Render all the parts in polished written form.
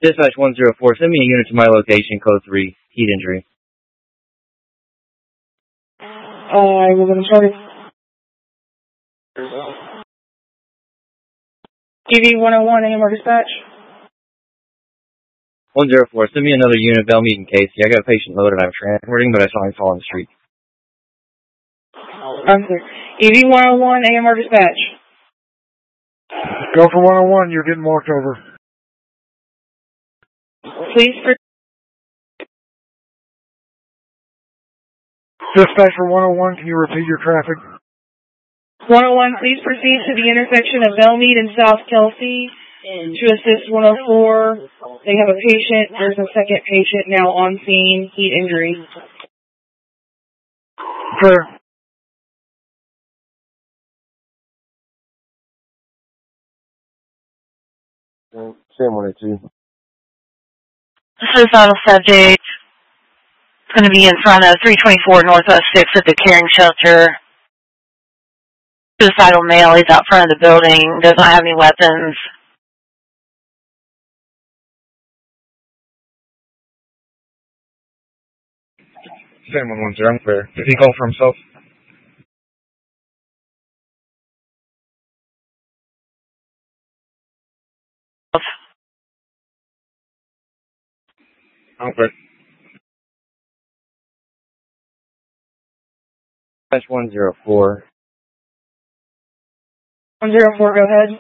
Dispatch 104, send me a unit to my location, code 3, heat injury. I was in charge. TV 101, AMR dispatch. 104, send me another unit, Bell Mead and Casey. I got a patient loaded, I'm transporting, but I saw him fall on the street. I'm clear. EV 101, AMR dispatch. Go for 101, you're getting walked over. Please Dispatch for 101, can you repeat your traffic? 101, please proceed to the intersection of Bellmead and South Kelsey to assist 104. They have a patient. There's a second patient now on scene, heat injury. Clear. Sam 102. Suicidal subject. It's going to be in front of 324 Northwest 6 at the caring shelter. Suicidal male. He's out front of the building. Does not have any weapons. Sam 110, I'm clear. Did he call for himself? I'm clear. Dispatch 104. 104, go ahead.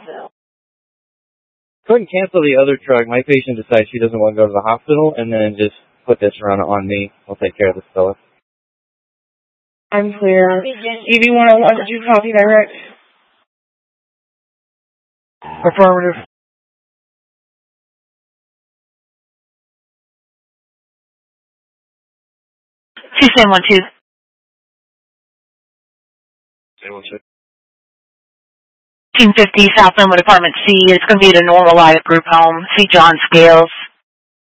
Go ahead and cancel the other truck. My patient decides she doesn't want to go to the hospital, and then just put this run on me. I'll take care of this fella. I'm clear. EV 101, did you copy direct? Affirmative. Sam 12. Say what's it? 1950 South Loma Apartment C. It's going to be at a Normal Life group home. See John Scales.